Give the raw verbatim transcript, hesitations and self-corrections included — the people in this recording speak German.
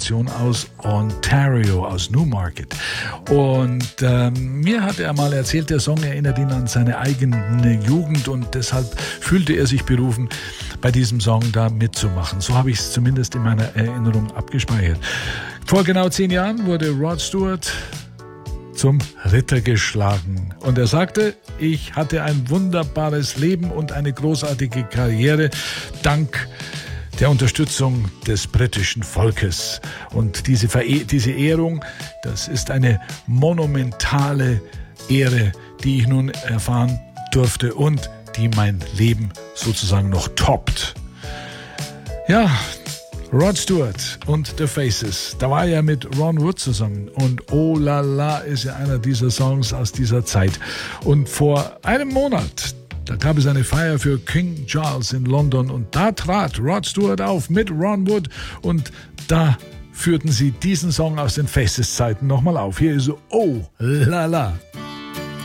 Produktion aus Ontario, aus Newmarket. Und ähm, mir hat er mal erzählt, der Song erinnert ihn an seine eigene Jugend und deshalb fühlte er sich berufen, bei diesem Song da mitzumachen. So habe ich es zumindest in meiner Erinnerung abgespeichert. Vor genau zehn Jahren wurde Rod Stewart zum Ritter geschlagen. Und er sagte, ich hatte ein wunderbares Leben und eine großartige Karriere dank der Unterstützung des britischen Volkes. Und diese, Vere- diese Ehrung, das ist eine monumentale Ehre, die ich nun erfahren durfte und die mein Leben sozusagen noch toppt. Ja, Rod Stewart und The Faces, da war er mit Ron Wood zusammen und Oh La La ist ja einer dieser Songs aus dieser Zeit. Und vor einem Monat, da gab es eine Feier für King Charles in London und da trat Rod Stewart auf mit Ron Wood und da führten sie diesen Song aus den Faces-Zeiten nochmal auf. Hier ist Oh La La.